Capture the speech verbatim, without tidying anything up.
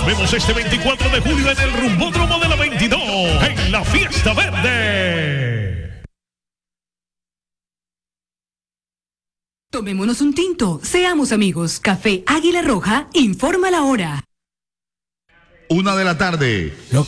vemos este veinticuatro de julio en el Rumbódromo de la veintidós, en la Fiesta Verde. Tomémonos un tinto, seamos amigos. Café Águila Roja informa la hora. Una de la tarde. Lo que